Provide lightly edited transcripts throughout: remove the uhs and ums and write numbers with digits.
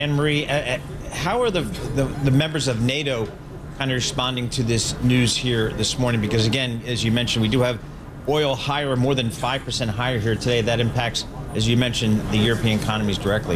Anne-Marie, how are the members of NATO kind of responding to this news here this morning? Because again, as you mentioned, we do have oil higher, more than 5% higher here today. That impacts, as you mentioned, the European economies directly.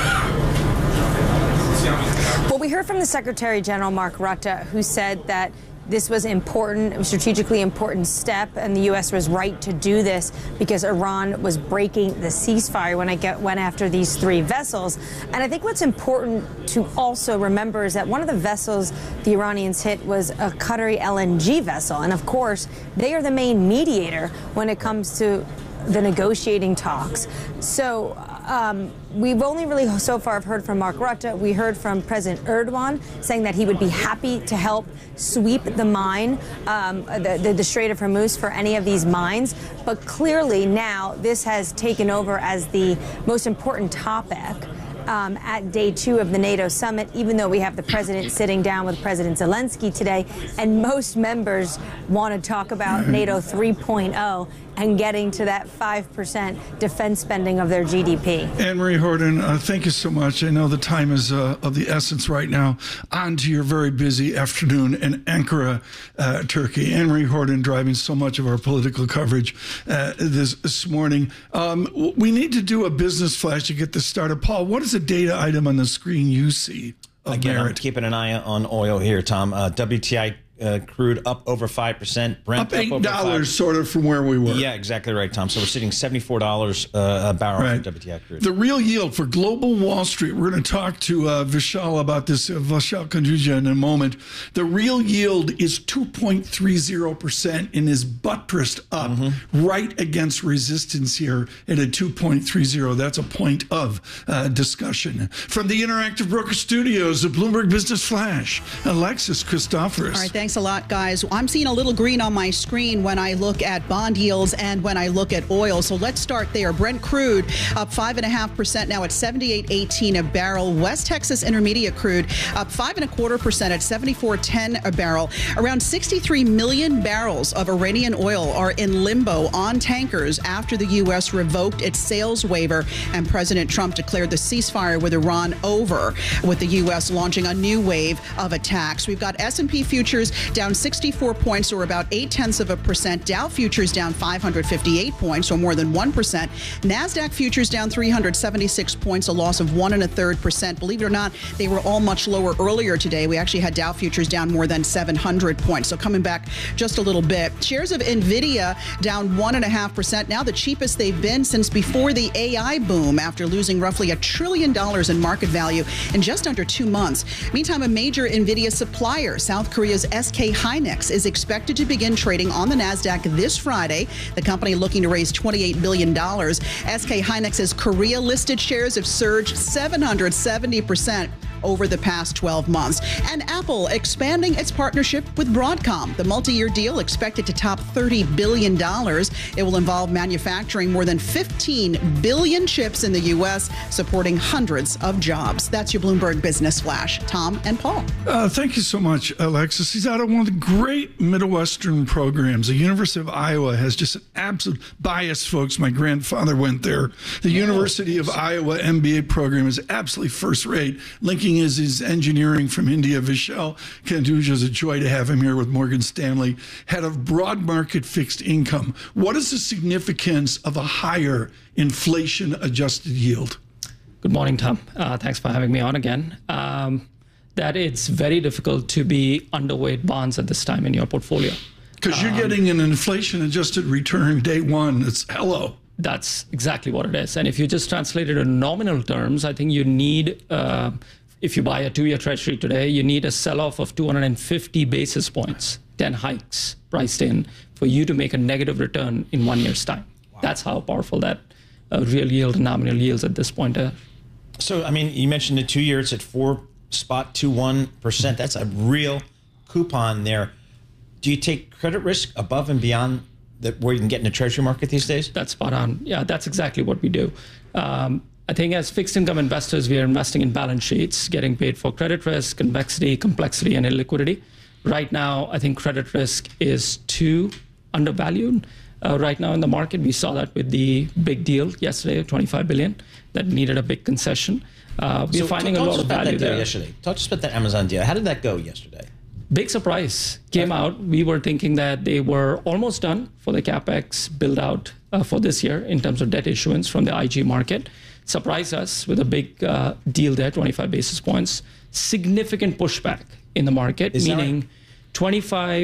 Well, we heard from the Secretary General, Mark Rutte, who said that this was important, a strategically important step, and the U.S. was right to do this because Iran was breaking the ceasefire when it went after these 3 vessels. And I think what's important to also remember is that one of the vessels the Iranians hit was a Qatari LNG vessel. And of course, they are the main mediator when it comes to the negotiating talks. So we've only really so far heard from Mark Rutte. We heard from President Erdogan saying that he would be happy to help sweep the mine, the Strait of Hormuz for any of these mines. But clearly now this has taken over as the most important topic at day 2 of the NATO summit, even though we have the president sitting down with President Zelensky today, and most members want to talk about NATO 3.0 and getting to that 5% defense spending of their GDP. Anne-Marie Horton, thank you so much. I know the time is of the essence right now. On to your very busy afternoon in Ankara, Turkey. Anne-Marie Horton driving so much of our political coverage this morning. We need to do a business flash to get this started. Paul, what is the data item on the screen you see of Again, merit? I'm keeping an eye on oil here, Tom. WTI crude up over 5%. Brent up $8 sort of from where we were. Yeah, exactly right, Tom. So we're sitting $74 a barrel for WTI crude. The real yield for global Wall Street, we're going to talk to Vishal about this, Vishal Kanduja, in a moment. The real yield is 2.30% and is buttressed up right against resistance here at a 2.30. That's a point of discussion. From the Interactive Broker Studios of Bloomberg Business Flash, Alexis Christoforous. All right, thanks a lot, guys. I'm seeing a little green on my screen when I look at bond yields and when I look at oil. So let's start there. Brent crude up 5.5% now at $78.18 a barrel. West Texas Intermediate crude up 5.25% at $74.10 a barrel. Around 63 million barrels of Iranian oil are in limbo on tankers after the U.S. revoked its sales waiver and President Trump declared the ceasefire with Iran over, with the U.S. launching a new wave of attacks. We've got S&P futures down 64 points, or about 0.8%. Dow futures down 558 points, or more than 1%. NASDAQ futures down 376 points, a loss of 1.33%. Believe it or not, they were all much lower earlier today. We actually had Dow futures down more than 700 points. So coming back just a little bit. Shares of NVIDIA down 1.5%. Now the cheapest they've been since before the AI boom, after losing roughly $1 trillion in market value in just under 2 months. Meantime, a major NVIDIA supplier, South Korea's SK Hynix, is expected to begin trading on the NASDAQ this Friday. The company looking to raise $28 billion. SK Hynix's Korea-listed shares have surged 770% over the past 12 months. And Apple expanding its partnership with Broadcom. The multi-year deal expected to top $30 billion. It will involve manufacturing more than 15 billion chips in the U.S., supporting hundreds of jobs. That's your Bloomberg Business Flash. Tom and Paul. Thank you so much, Alexis. He's out of one of the great Midwestern programs. The University of Iowa has just an absolute bias, folks. My grandfather went there. The University of Iowa MBA program is absolutely first rate. Linking is his engineering from India. Vishal Kanduja, is a joy to have him here with Morgan Stanley, head of broad market fixed income. What is the significance of a higher inflation-adjusted yield? Good morning, Tom. Thanks for having me on again. That it's very difficult to be underweight bonds at this time in your portfolio. Because you're getting an inflation-adjusted return day one. It's hello. That's exactly what it is. And if you just translate it in nominal terms, I think you need, if you buy a 2-year treasury today, you need a sell-off of 250 basis points, 10 hikes priced in, for you to make a negative return in 1 year's time. Wow. That's how powerful that real yield and nominal yields at this point are. So, I mean, you mentioned the 2 year, it's at 4.21%. That's a real coupon there. Do you take credit risk above and beyond where you can get in the treasury market these days? That's spot on. Yeah, that's exactly what we do. I think as fixed income investors, we are investing in balance sheets, getting paid for credit risk, convexity, complexity, and illiquidity. Right now, I think credit risk is too undervalued. Right now in the market, we saw that with the big deal yesterday, $25 billion, that needed a big concession. We're finding a lot of value there. Yesterday. Talk to us about that Amazon deal. How did that go yesterday? Big surprise came out. We were thinking that they were almost done for the CapEx build out for this year in terms of debt issuance from the IG market. Surprised us with a big deal there, 25 basis points. Significant pushback in the market, meaning 20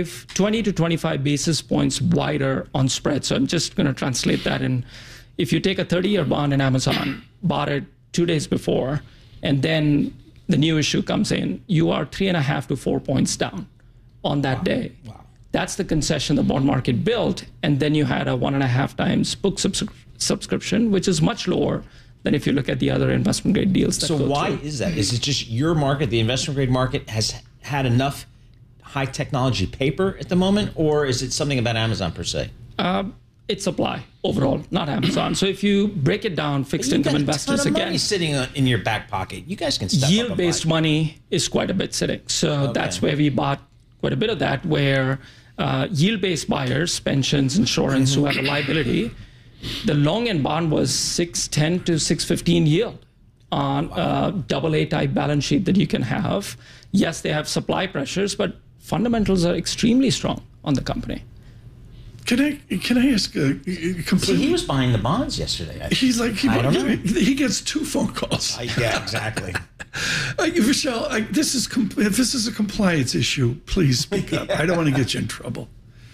to 25 basis points wider on spread. So I'm just going to translate that in. If you take a 30-year bond in Amazon, bought it 2 days before, and then the new issue comes in, you are 3.5 to 4 points down on that day. Wow. That's the concession the bond market built. And then you had a 1.5 times book subscription, which is much lower than if you look at the other investment grade deals. That so why through. Is that? Is it just your market, the investment grade market, has had enough high technology paper at the moment, or is it something about Amazon per se? It's supply overall, not Amazon. So if you break it down, fixed income investors, again, money sitting in your back pocket. You guys can step up. Yield-based money is quite a bit sitting. So that's where we bought quite a bit of that, where yield-based buyers, pensions, insurance, who have a liability, the long end bond was 6.10 to 6.15 yield on a AA type balance sheet that you can have. Yes, they have supply pressures, but fundamentals are extremely strong on the company. Can I ask a completely? See, he was buying the bonds yesterday. He's like, he gets 2 phone calls. Yeah, exactly. Michelle, if this is a compliance issue, please speak up. I don't want to get you in trouble.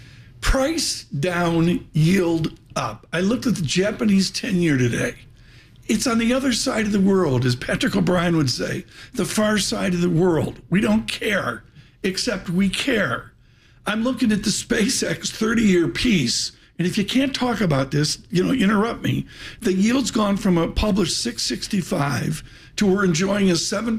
Price down, yield up. I looked at the Japanese 10-year today. It's on the other side of the world, as Patrick O'Brien would say, the far side of the world. We don't care, except we care. I'm looking at the SpaceX 30-year piece, and if you can't talk about this, interrupt me. The yield's gone from a published 665 to we're enjoying a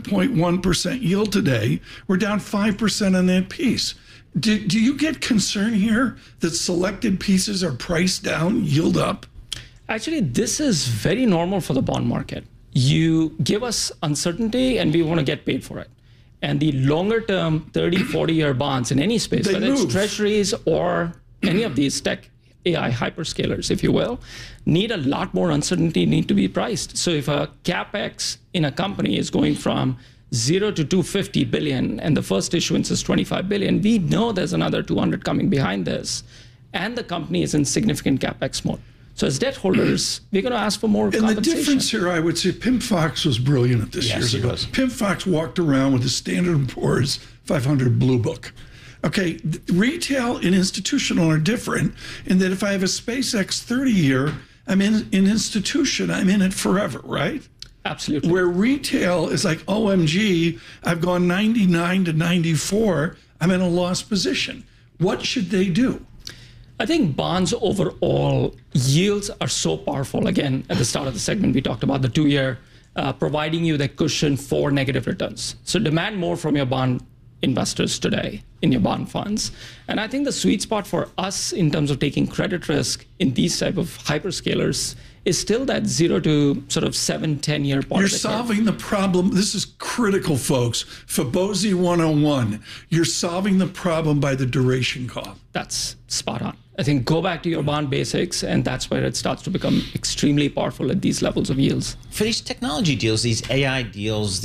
7.1% yield today. We're down 5% on that piece. Do you get concern here that selected pieces are priced down, yield up? Actually, this is very normal for the bond market. You give us uncertainty, and we want to get paid for it. And the longer term 30, 40-year bonds in any space, whether it's treasuries or any of these tech AI hyperscalers, if you will, need a lot more uncertainty, need to be priced. So if a CapEx in a company is going from 0 to 250 billion and the first issuance is 25 billion, we know there's another 200 coming behind this. And the company is in significant CapEx mode. So as debt holders, we're going to ask for more compensation. And the difference here, I would say, Pim Fox was brilliant at this years ago. Pim Fox walked around with the Standard & Poor's 500 Blue Book. Okay, retail and institutional are different in that if I have a SpaceX 30-year, I'm in an institution, I'm in it forever, right? Absolutely. Where retail is like, OMG, I've gone 99 to 94, I'm in a lost position. What should they do? I think bonds overall, yields are so powerful. Again, at the start of the segment, we talked about the 2-year providing you that cushion for negative returns. So demand more from your bond investors today in your bond funds. And I think the sweet spot for us in terms of taking credit risk in these type of hyperscalers is still that 0 to sort of 7-10-year part. You're solving the problem. This is critical, folks. Fibonacci 101. You're solving the problem by the duration call. That's spot on. I think go back to your bond basics, and that's where it starts to become extremely powerful at these levels of yields. For these technology deals, these AI deals,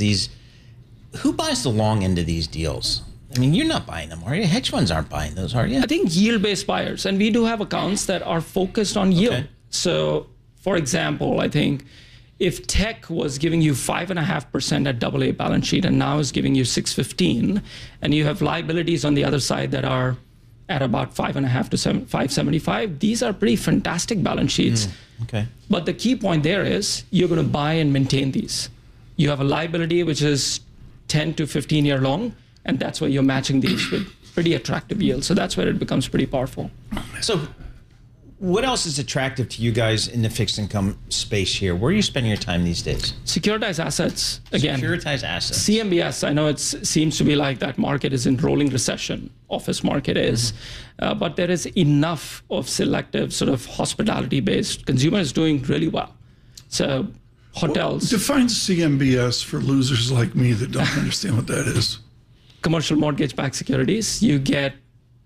who buys the long end of these deals? I mean, you're not buying them, are you? Hedge funds aren't buying those, are you? I think yield-based buyers, and we do have accounts that are focused on yield. Okay. So, for example, I think if tech was giving you 5.5% at AA balance sheet and now is giving you 6.15, and you have liabilities on the other side that are at about 5.5 to 5.75, these are pretty fantastic balance sheets. Okay. But the key point there is you're going to buy and maintain these. You have a liability which is 10 to 15-year long, and that's where you're matching these with pretty attractive yields. So that's where it becomes pretty powerful. So what else is attractive to you guys in the fixed income space here? Where are you spending your time these days? Securitized assets. Again, securitized assets. CMBS, I know it seems to be like that market is in rolling recession. Office market is. But there is enough of selective sort of hospitality-based. Consumer is doing really well. So hotels. Define CMBS for losers like me that don't understand what that is. Commercial mortgage-backed securities. You get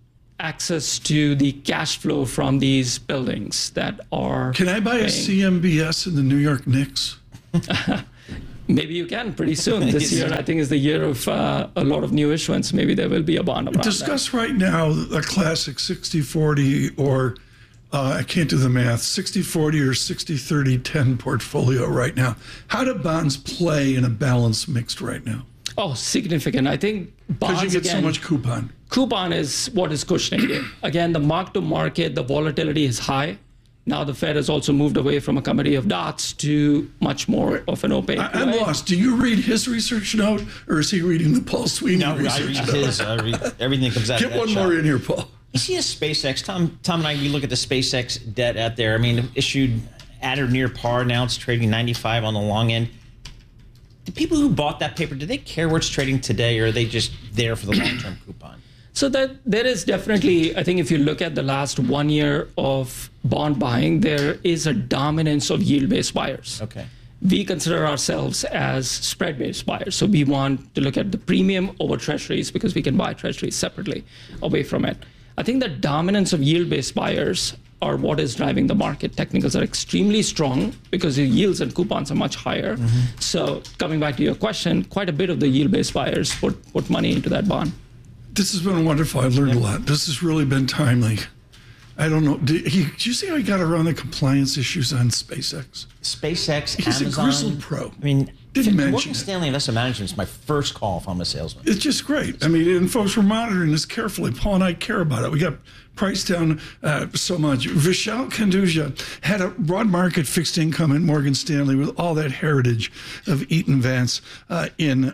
access to the cash flow from these buildings that are. Can I buy a CMBS in the New York Knicks? Maybe you can pretty soon. This year, I think, is the year of a lot of new issuance. Maybe there will be a bond around Discuss right now a classic 60-40 or, I can't do the math, 60-40 or 60-30-10 portfolio right now. How do bonds play in a balanced mixed right now? Oh, significant. I think bonds, because you get so much coupon. Coupon is what is cushioning it. Again, the mark-to-market, the volatility is high. Now the Fed has also moved away from a committee of dots to much more of an opaque I'm way. lost. Do you read his research note, or is he reading the Paul Sweeney No, I research read note? his. I read everything that comes out of Get that one shop. more in here, Paul. You see a SpaceX, Tom and I, we look at the SpaceX debt out there. I mean, issued at or near par. Now it's trading 95 on the long end. The people who bought that paper, do they care where it's trading today, or are they just there for the long-term coupon? So that there is definitely, I think if you look at the last 1 year of bond buying, there is a dominance of yield-based buyers. Okay. We consider ourselves as spread-based buyers. So we want to look at the premium over treasuries because we can buy treasuries separately away from it. I think the dominance of yield-based buyers are what is driving the market. Technicals are extremely strong because the yields and coupons are much higher. So coming back to your question, quite a bit of the yield-based buyers put money into that bond. This has been wonderful. I've learned a lot. This has really been timely. I don't know. Did you see how he got around the compliance issues on SpaceX? SpaceX, He's Amazon. a grizzled pro. I mean, Didn't mention Morgan it. Stanley Investment Management is my first call if I'm a salesman. It's just great. I mean, and folks, we're monitoring this carefully. Paul and I care about it. We got priced down so much. Vishal Kanduja had a broad market fixed income at Morgan Stanley with all that heritage of Eaton Vance in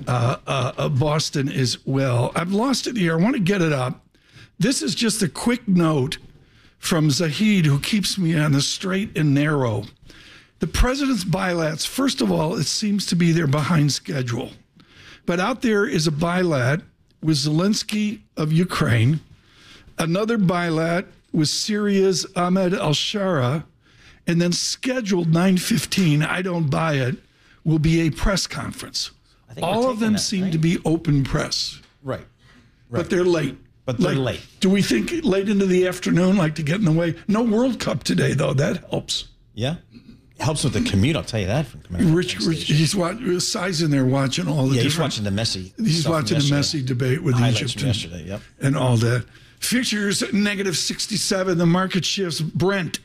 Boston as well. I've lost it here. I want to get it up. This is just a quick note from Zahid, who keeps me on the straight and narrow. The president's bilats, first of all, it seems to be they're behind schedule. But out there is a bilat with Zelensky of Ukraine, another bilat with Syria's Ahmed al-Shara, and then scheduled 9:15, I don't buy it, will be a press conference. I think we're All of taking them that, seem right? to be open press, Right. but they're late. But they're late. Do we think late into the afternoon, like to get in the way? No World Cup today, though. That helps. Yeah. It helps with the commute, I'll tell you that. From coming out Rich, from the station. he's Si's in there watching all the Yeah, he's different. watching the messy. He's stuff from watching the yesterday. messy debate with Highlights Egypt from yesterday. Yep. and all that. Futures negative 67. The market shifts. Brent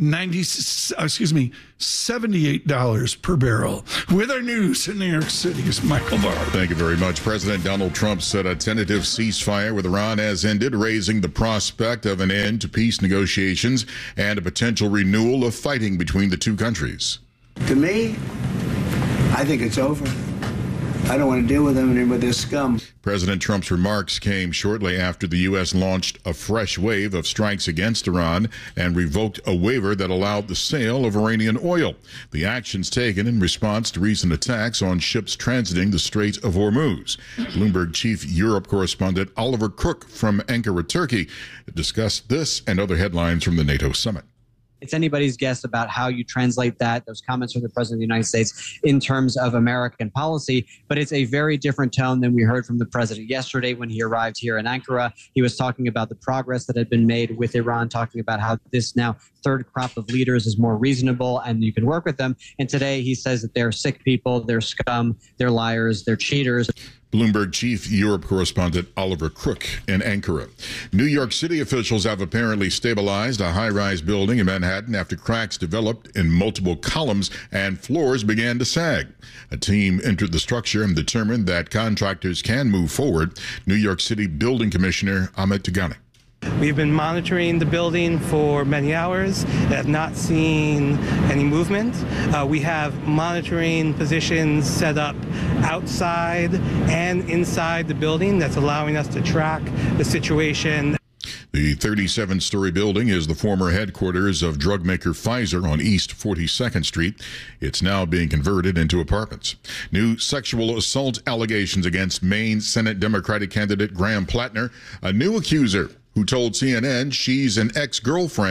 $78 per barrel. With our news in New York City is Michael Barr. Thank you very much. President Donald Trump said a tentative ceasefire with Iran has ended, raising the prospect of an end to peace negotiations and a potential renewal of fighting between the two countries. To me, I think it's over. I don't want to deal with them and with this scum. President Trump's remarks came shortly after the U.S. launched a fresh wave of strikes against Iran and revoked a waiver that allowed the sale of Iranian oil. The actions taken in response to recent attacks on ships transiting the Strait of Hormuz. Bloomberg chief Europe correspondent Oliver Crook from Ankara, Turkey, discussed this and other headlines from the NATO summit. It's anybody's guess about how you translate those comments from the President of the United States in terms of American policy. But it's a very different tone than we heard from the president yesterday when he arrived here in Ankara. He was talking about the progress that had been made with Iran, talking about how this now third crop of leaders is more reasonable and you can work with them. And today he says that they're sick people, they're scum, they're liars, they're cheaters. Bloomberg chief Europe correspondent Oliver Crook in Ankara. New York City officials have apparently stabilized a high-rise building in Manhattan after cracks developed in multiple columns and floors began to sag. A team entered the structure and determined that contractors can move forward. New York City Building Commissioner Amit Tigani. We've been monitoring the building for many hours and have not seen any movement. We have monitoring positions set up outside and inside the building that's allowing us to track the situation. The 37-story building is the former headquarters of drug maker Pfizer on East 42nd Street. It's now being converted into apartments. New sexual assault allegations against Maine Senate Democratic candidate Graham Plattner, a new accuser who told CNN she's an ex-girlfriend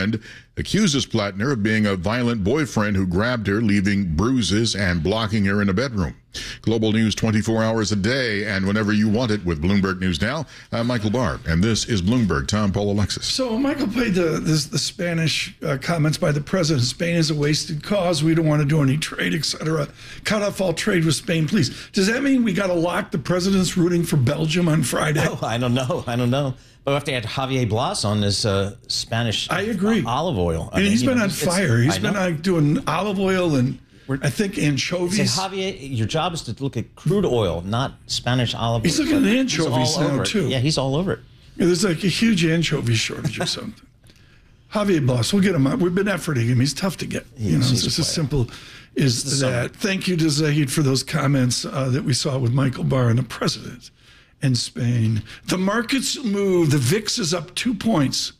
accuses Plattner of being a violent boyfriend who grabbed her, leaving bruises and blocking her in a bedroom. Global news 24 hours a day and whenever you want it with Bloomberg News Now. I'm Michael Barr, and this is Bloomberg. Tom, Paul, Alexis. So Michael played the Spanish comments by the president. Spain is a wasted cause. We don't want to do any trade, etc. Cut off all trade with Spain, please. Does that mean we got to lock the president's rooting for Belgium on Friday? Oh, I don't know. But we have to add Javier Blas on this Spanish I agree. Olive oil. And he's been on fire. He's been doing olive oil and I think anchovies. Say, Javier, your job is to look at crude oil, not Spanish olive oil. He's looking at anchovies now, too. Yeah, he's all over it. Yeah, there's like a huge anchovy shortage or something. Javier Blas, we'll get him out. We've been efforting him. He's tough to get. It's just as simple as that. Thank you to Zahid for those comments that we saw with Michael Barr and the president in Spain. The markets move. The VIX is up 2 points,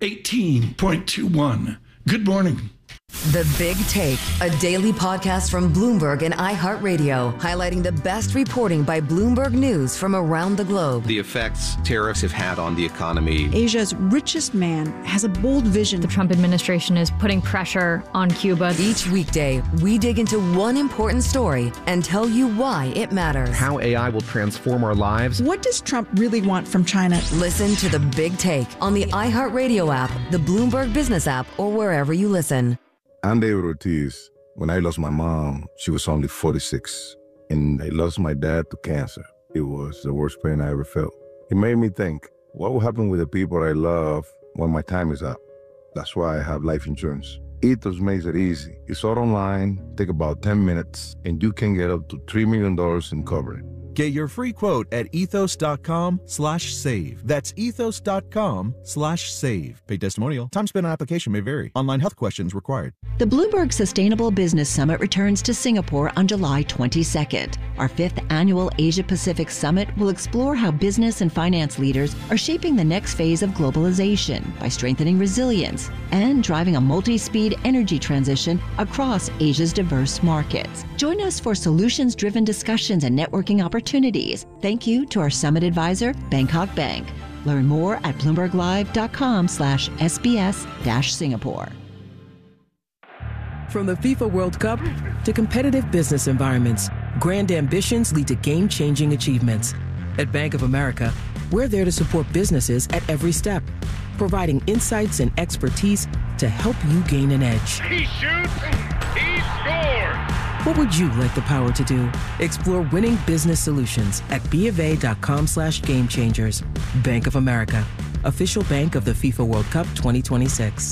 18.21. Good morning. The Big Take, a daily podcast from Bloomberg and iHeartRadio, highlighting the best reporting by Bloomberg News from around the globe. The effects tariffs have had on the economy. Asia's richest man has a bold vision. The Trump administration is putting pressure on Cuba. Each weekday, we dig into one important story and tell you why it matters. How AI will transform our lives. What does Trump really want from China? Listen to The Big Take on the iHeartRadio app, the Bloomberg Business app, or wherever you listen. I'm David Ortiz. When I lost my mom, she was only 46, and I lost my dad to cancer. It was the worst pain I ever felt. It made me think, what will happen with the people I love when my time is up? That's why I have life insurance. Ethos makes it easy. It's all online, take about 10 minutes, and you can get up to $3 million in coverage. Get your free quote at ethos.com/save. That's ethos.com/save. Paid testimonial. Time spent on application may vary. Online health questions required. The Bloomberg Sustainable Business Summit returns to Singapore on July 22nd. Our 5th annual Asia-Pacific Summit will explore how business and finance leaders are shaping the next phase of globalization by strengthening resilience and driving a multi-speed energy transition across Asia's diverse markets. Join us for solutions-driven discussions and networking opportunities. Thank you to our summit advisor, Bangkok Bank. Learn more at bloomberglive.com/SBS-Singapore. From the FIFA World Cup to competitive business environments, grand ambitions lead to game-changing achievements. At Bank of America, we're there to support businesses at every step, providing insights and expertise to help you gain an edge. He shoots, he scores! What would you like the power to do? Explore winning business solutions at BofA.com/gamechangers. Bank of America, official bank of the FIFA World Cup 2026.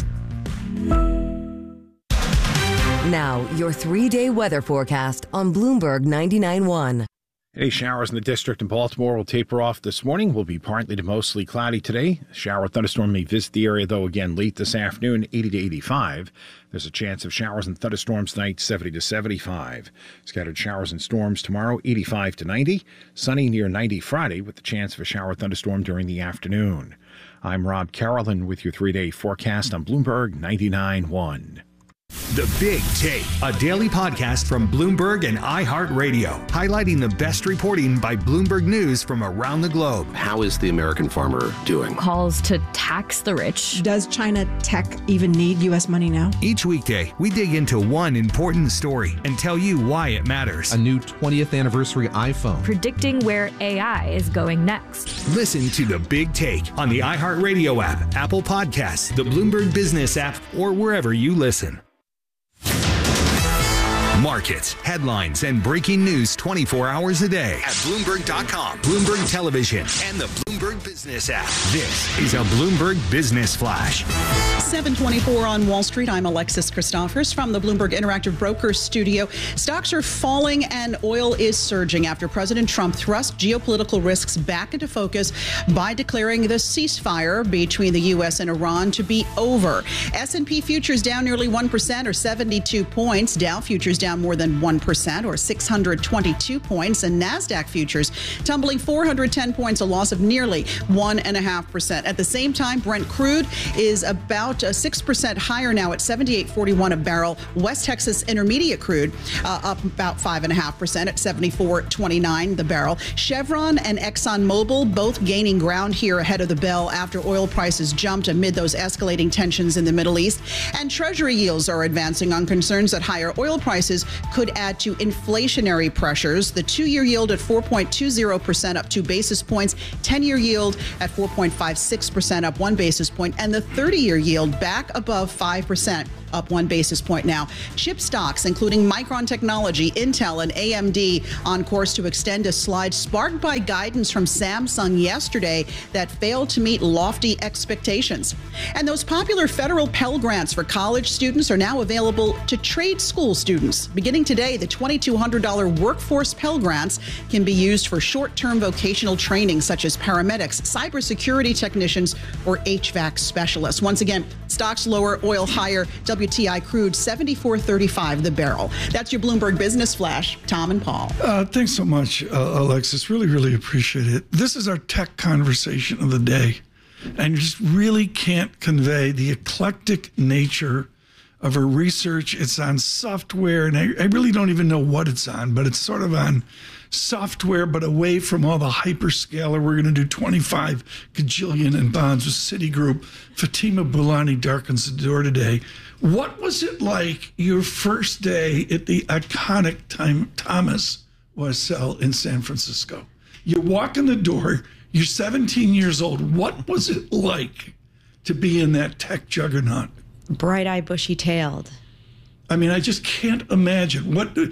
Now, your 3-day weather forecast on Bloomberg 99.1. Any showers in the district in Baltimore will taper off this morning. Will be partly to mostly cloudy today. A shower thunderstorm may visit the area, though, again late this afternoon, 80 to 85. There's a chance of showers and thunderstorms tonight, 70 to 75. Scattered showers and storms tomorrow, 85 to 90. Sunny near 90 Friday with the chance of a shower thunderstorm during the afternoon. I'm Rob Carolyn with your 3-day forecast on Bloomberg 99.1. The Big Take, a daily podcast from Bloomberg and iHeartRadio, highlighting the best reporting by Bloomberg News from around the globe. How is the American farmer doing? Calls to tax the rich. Does China tech even need U.S. money now? Each weekday, we dig into one important story and tell you why it matters. A new 20th anniversary iPhone. Predicting where AI is going next. Listen to The Big Take on the iHeartRadio app, Apple Podcasts, the Bloomberg Business app, or wherever you listen. Markets, headlines, and breaking news 24 hours a day at Bloomberg.com, Bloomberg Television, and the Bloomberg Business app. This is a Bloomberg Business Flash. 7:24 on Wall Street. I'm Alexis Christophers from the Bloomberg Interactive Brokers studio. Stocks are falling and oil is surging after President Trump thrust geopolitical risks back into focus by declaring the ceasefire between the U.S. and Iran to be over. S&P futures down nearly 1% or 72 points. Dow futures down down more than 1%, or 622 points, and NASDAQ futures tumbling 410 points, a loss of nearly 1.5%. At the same time, Brent crude is about 6% higher now at $78.41 a barrel. West Texas Intermediate crude up about 5.5% at $74.29 the barrel. Chevron and ExxonMobil both gaining ground here ahead of the bell after oil prices jumped amid those escalating tensions in the Middle East. And Treasury yields are advancing on concerns that higher oil prices could add to inflationary pressures. The 2-year yield at 4.20%, up 2 basis points. 10-year yield at 4.56%, up 1 basis point. And the 30-year yield back above 5%, up 1 basis point now. Chip stocks, including Micron Technology, Intel, and AMD, on course to extend a slide sparked by guidance from Samsung yesterday that failed to meet lofty expectations. And those popular federal Pell Grants for college students are now available to trade school students. Beginning today, the $2,200 Workforce Pell Grants can be used for short-term vocational training such as paramedics, cybersecurity technicians, or HVAC specialists. Once again, stocks lower, oil higher, WTI crude $74.35 the barrel. That's your Bloomberg Business Flash. Tom and Paul. Thanks so much, Alexis. Really appreciate it. This is our tech conversation of the day. And you just really can't convey the eclectic nature of her research. It's on software, and I really don't even know what it's on, but it's sort of on software, but away from all the hyperscaler. We're going to do 25 gajillion in bonds with Citigroup. Fatima Boolani darkens the door today. What was it like your first day at the iconic Thomas Wiesel in San Francisco? You walk in the door, you're 17 years old. What was it like to be in that tech juggernaut? Bright-eyed, bushy-tailed. I mean, I just can't imagine.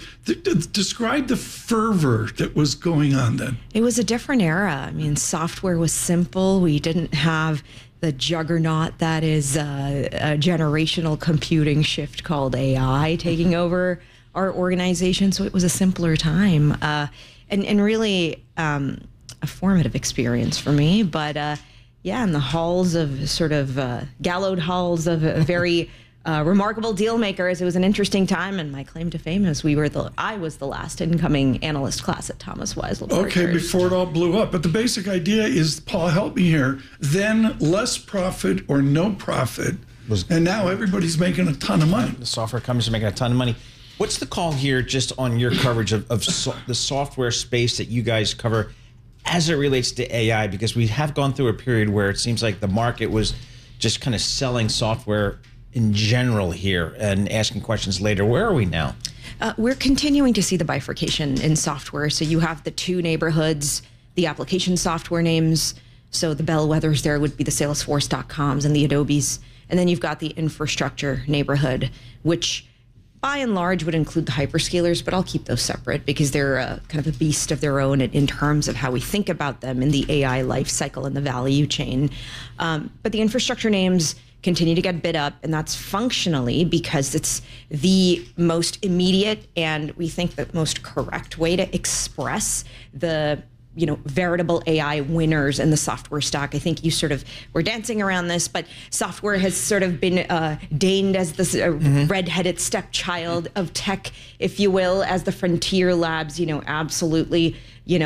Describe the fervor that was going on then. It was a different era. I mean, software was simple. We didn't have the juggernaut that is a generational computing shift called AI taking over our organization. So it was a simpler time and really a formative experience for me. But in the halls of sort of gallowed halls of very remarkable deal makers, it was an interesting time. And my claim to fame is I was the last incoming analyst class at Thomas Wiesel. Okay, before it all blew up. But the basic idea is, Paul, help me here. Then less profit or no profit. And now everybody's making a ton of money. The software companies are making a ton of money. What's the call here just on your coverage of the software space that you guys cover as it relates to AI? Because we have gone through a period where it seems like the market was just kind of selling software in general here and asking questions later. Where are we now? We're continuing to see the bifurcation in software. So you have the two neighborhoods, the application software names. So the bellwethers there would be the Salesforce.coms and the Adobes. And then you've got the infrastructure neighborhood, which by and large would include the hyperscalers, but I'll keep those separate because they're kind of a beast of their own in terms of how we think about them in the AI life cycle and the value chain. But the infrastructure names continue to get bid up, and that's functionally because it's the most immediate and we think the most correct way to express the veritable AI winners in the software stock. I think you sort of were dancing around this, but software has sort of been deigned as this red-headed stepchild of tech, if you will, as the frontier labs, absolutely,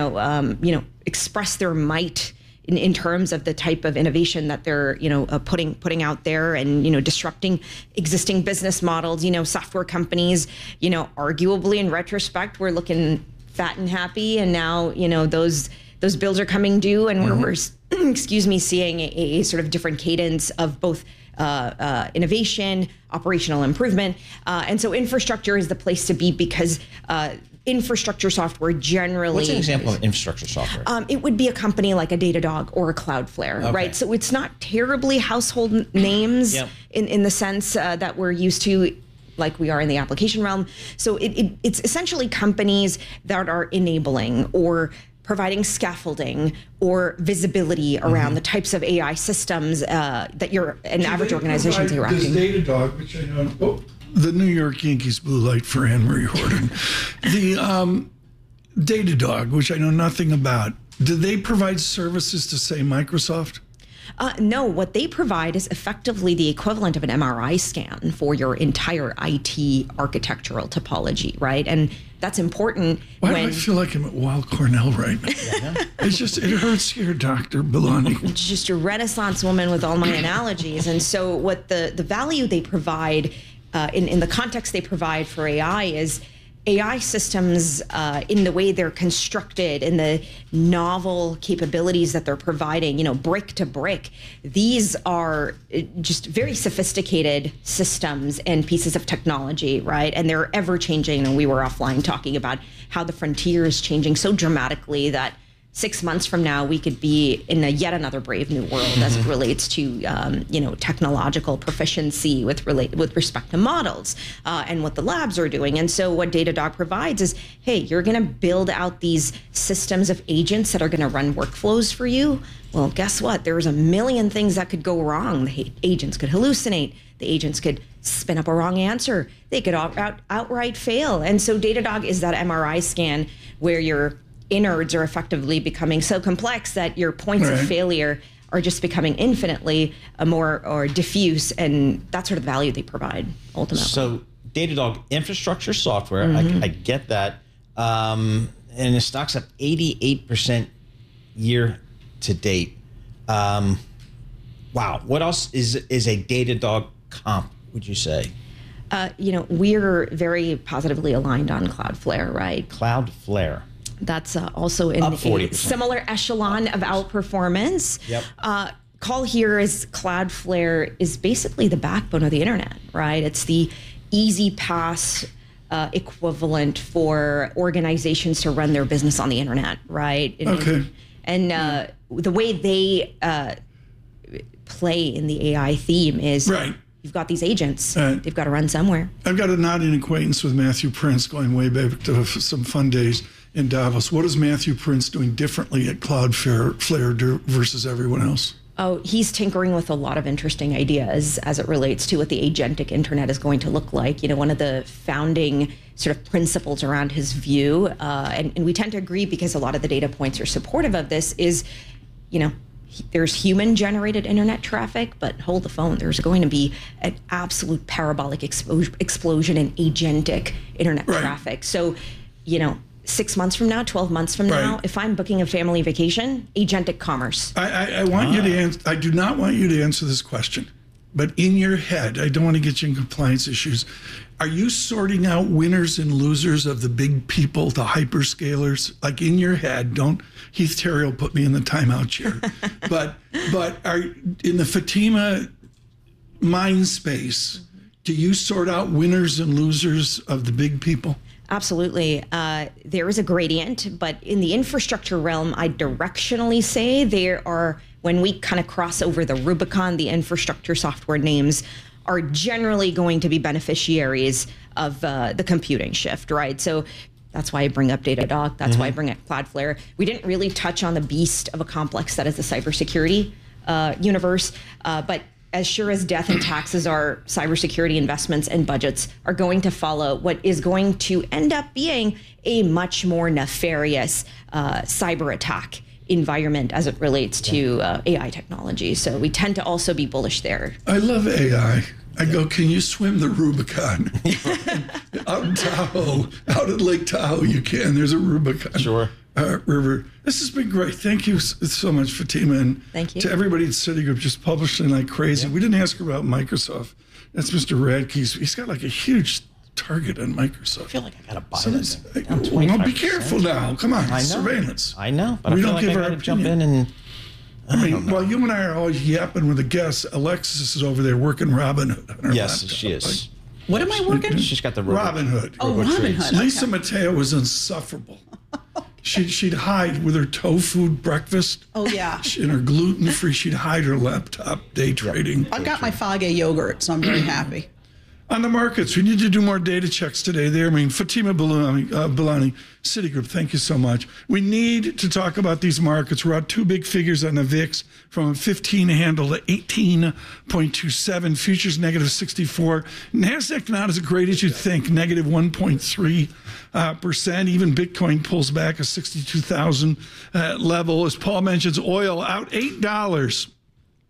express their might in terms of the type of innovation that they're, putting out there and, disrupting existing business models. Software companies, arguably in retrospect, we're looking fat and happy, and now those bills are coming due, and we're seeing a sort of different cadence of both innovation, operational improvement, and so infrastructure is the place to be because infrastructure software generally. What's an example of infrastructure software? It would be a company like a Datadog or a Cloudflare, right? So it's not terribly household names in the sense that we're used to, like we are in the application realm. So it's essentially companies that are enabling or providing scaffolding or visibility around the types of AI systems that an average organization is interacting. This Datadog, which I know, the New York Yankees blue light for Anne-Marie Horton. The Datadog, which I know nothing about, do they provide services to, say, Microsoft? No, what they provide is effectively the equivalent of an MRI scan for your entire IT architectural topology, right? And that's important. Why do I feel like I'm at Weill Cornell right now? It hurts here, Dr. Belani. It's just a Renaissance woman with all my analogies. And so what the value they provide in the context they provide for AI is AI systems in the way they're constructed and the novel capabilities that they're providing, brick to brick. These are just very sophisticated systems and pieces of technology, right? And they're ever changing. And we were offline talking about how the frontier is changing so dramatically that 6 months from now, we could be in yet another brave new world as it relates to, technological proficiency with respect to models and what the labs are doing. And so what Datadog provides is, hey, you're going to build out these systems of agents that are going to run workflows for you. Well, guess what? There's a million things that could go wrong. The agents could hallucinate. The agents could spin up a wrong answer. They could outright fail. And so Datadog is that MRI scan where your innards are effectively becoming so complex that your points of failure are just becoming infinitely more diffuse, and that's sort of the value they provide ultimately. So Datadog infrastructure software, I get that, and the stock's up 88% year to date. Wow, what else is a Datadog comp, would you say? We're very positively aligned on Cloudflare, right? Cloudflare. That's also in a similar echelon of outperformance. Yep. Call here is Cloudflare is basically the backbone of the internet, right? It's the easy pass equivalent for organizations to run their business on the internet, right? And the way they play in the AI theme is you've got these agents. They've got to run somewhere. I've got a nodding acquaintance with Matthew Prince going way back to some fun days in Davos. What is Matthew Prince doing differently at Cloudflare versus everyone else? Oh, he's tinkering with a lot of interesting ideas as it relates to what the agentic internet is going to look like. One of the founding sort of principles around his view, and we tend to agree because a lot of the data points are supportive of this, is, there's human-generated internet traffic, but hold the phone. There's going to be an absolute parabolic explosion in agentic internet traffic. So, 6 months from now, 12 months from now, if I'm booking a family vacation, agentic commerce. I want you to answer. I do not want you to answer this question, but in your head, I don't want to get you in compliance issues. Are you sorting out winners and losers of the big people, the hyperscalers? Like in your head, don't Heath Terry will put me in the timeout chair. but are in the Fatima mind space, do you sort out winners and losers of the big people? Absolutely. There is a gradient, but in the infrastructure realm, I directionally say there are, when we kind of cross over the Rubicon, the infrastructure software names are generally going to be beneficiaries of the computing shift, right? So that's why I bring up Datadog. That's why I bring up Cloudflare. We didn't really touch on the beast of a complex that is the cybersecurity universe, but as sure as death and taxes are, cybersecurity investments and budgets are going to follow what is going to end up being a much more nefarious cyber attack environment as it relates to AI technology. So we tend to also be bullish there. I love AI. I go, can you swim the Rubicon? Out in Tahoe, out at Lake Tahoe, you can. There's a Rubicon river. This has been great. Thank you so much, Fatima. And thank you. To everybody at Citigroup, just publishing like crazy. We didn't ask about Microsoft. That's Mr. Radke. He's got like a huge target on Microsoft. I feel like I got to buy this. Well, be careful now. Come on. I know. Surveillance. I know, but we I feel don't like give I our got to jump opinion. in and... I mean, while you and I are always yapping with the guests, Alexis is over there working Robinhood on her Yes, laptop. she is. What am I working? She's got the Robinhood. Oh, Robinhood. Lisa Mateo was insufferable. She'd hide with her tofu breakfast. Oh, yeah. And her gluten-free. She'd hide her laptop day trading. I've got my Fage yogurt, so I'm very happy. On the markets, we need to do more data checks today there. I mean, Fatima Belani, Citigroup, thank you so much. We need to talk about these markets. We're at two big figures on the VIX from a 15 handle to 18.27. Futures negative 64. NASDAQ not as great as you'd think, negative 1.3%. Even Bitcoin pulls back a 62,000 level. As Paul mentions, oil out $8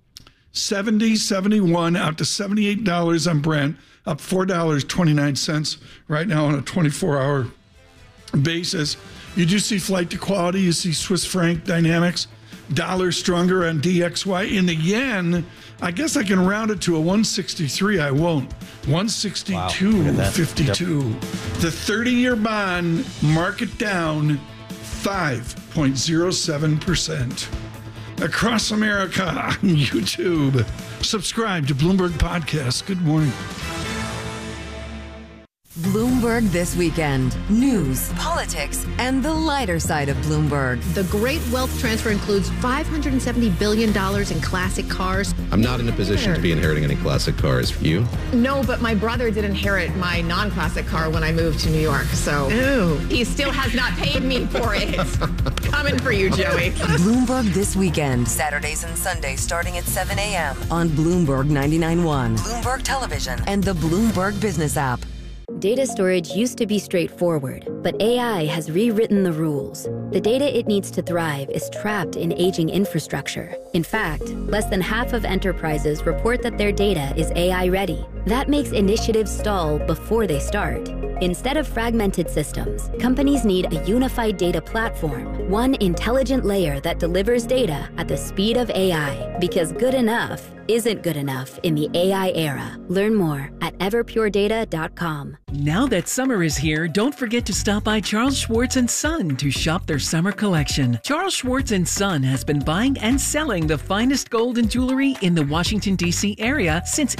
$70.71 out to $78 on Brent, up $4.29 right now on a 24-hour basis. You do see flight to quality. You see Swiss franc dynamics. Dollar stronger on DXY. In the yen, I guess I can round it to a 163. I won't. 162.52. Yep. The 30-year bond market down 5.07%. Across America on YouTube. Subscribe to Bloomberg Podcast. Good morning. Bloomberg This Weekend. News, politics, and the lighter side of Bloomberg. The great wealth transfer includes $570 billion in classic cars. I'm not in a position to be inheriting any classic cars. You? No, but my brother did inherit my non-classic car when I moved to New York, so he still has not paid me for it. Coming for you, Joey. Bloomberg This Weekend. Saturdays and Sundays starting at 7 a.m. on Bloomberg 99.1, Bloomberg Television, and the Bloomberg Business app. Data storage used to be straightforward, but AI has rewritten the rules. The data it needs to thrive is trapped in aging infrastructure. In fact, less than half of enterprises report that their data is AI ready. That makes initiatives stall before they start. Instead of fragmented systems, companies need a unified data platform, one intelligent layer that delivers data at the speed of AI, because good enough isn't good enough in the AI era. Learn more at everpuredata.com. Now that summer is here, don't forget to stop by Charles Schwartz & Son to shop their summer collection. Charles Schwartz & Son has been buying and selling the finest gold and jewelry in the Washington, D.C. area since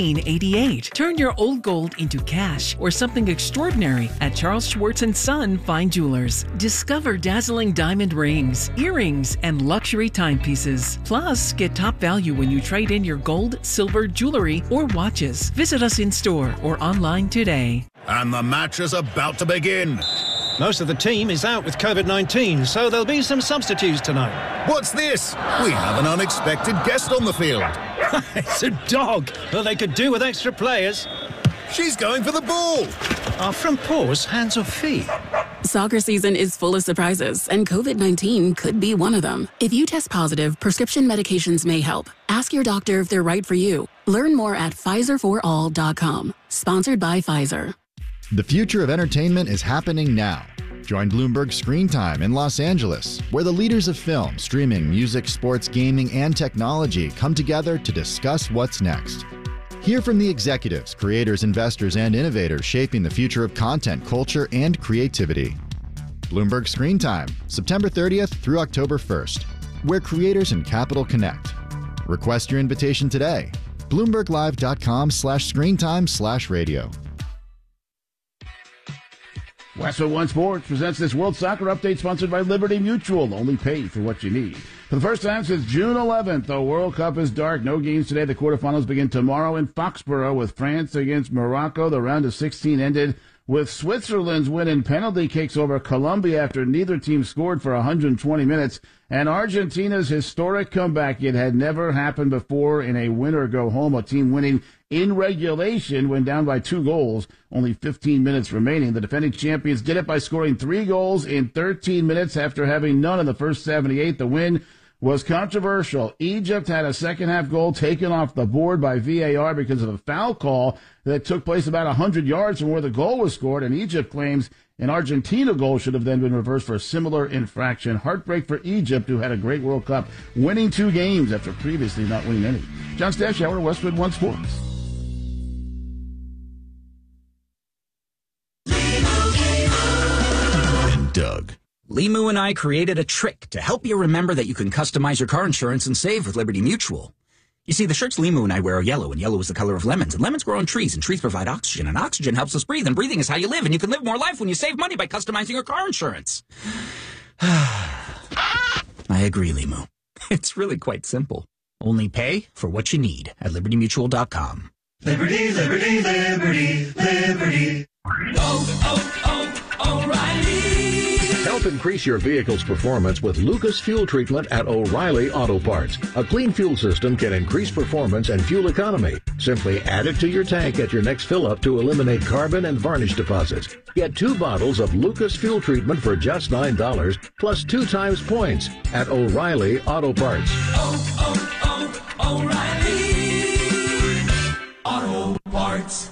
1888. Turn your old gold into cash or something extraordinary at Charles Schwartz & Son Fine Jewelers. Discover dazzling diamond rings, earrings, and luxury timepieces. Plus, get top value when you trade in your gold, silver, jewelry, or watches. Visit us in store or online today. And the match is about to begin. Most of the team is out with COVID-19, so there'll be some substitutes tonight. What's this? We have an unexpected guest on the field. It's a dog, but they could do with extra players. She's going for the ball. Are front paws hands or feet? Soccer season is full of surprises, and COVID-19 could be one of them. If you test positive, prescription medications may help. Ask your doctor if they're right for you. Learn more at PfizerForAll.com. Sponsored by Pfizer. The future of entertainment is happening now. Join Bloomberg Screen Time in Los Angeles, where the leaders of film, streaming, music, sports, gaming, and technology come together to discuss what's next. Hear from the executives, creators, investors, and innovators shaping the future of content, culture, and creativity. Bloomberg Screen Time, September 30th through October 1st, where creators and capital connect. Request your invitation today. BloombergLive.com/screentime/radio. Westwood One Sports presents this World Soccer Update sponsored by Liberty Mutual. Only pay for what you need. For the first time since June 11th, the World Cup is dark. No games today. The quarterfinals begin tomorrow in Foxborough with France against Morocco. The round of 16 ended with Switzerland's win in penalty kicks over Colombia after neither team scored for 120 minutes. And Argentina's historic comeback. It had never happened before in a win-or-go-home. A team winning in regulation when down by 2 goals. Only 15 minutes remaining. The defending champions did it by scoring 3 goals in 13 minutes after having none in the first 78. The win was controversial. Egypt had a second-half goal taken off the board by VAR because of a foul call that took place about 100 yards from where the goal was scored, and Egypt claims an Argentina goal should have then been reversed for a similar infraction. Heartbreak for Egypt, who had a great World Cup, winning 2 games after previously not winning any. John Stashower, Westwood One Sports. And Doug. Limu and I created a trick to help you remember that you can customize your car insurance and save with Liberty Mutual. You see, the shirts Limu and I wear are yellow, and yellow is the color of lemons, and lemons grow on trees, and trees provide oxygen, and oxygen helps us breathe, and breathing is how you live, and you can live more life when you save money by customizing your car insurance. I agree, Limu. It's really quite simple. Only pay for what you need at LibertyMutual.com. Liberty, liberty, liberty, liberty. O'Reilly. Help increase your vehicle's performance with Lucas Fuel Treatment at O'Reilly Auto Parts. A clean fuel system can increase performance and fuel economy. Simply add it to your tank at your next fill-up to eliminate carbon and varnish deposits. Get 2 bottles of Lucas Fuel Treatment for just $9, plus 2 times points at O'Reilly Auto Parts. O'Reilly Auto Parts.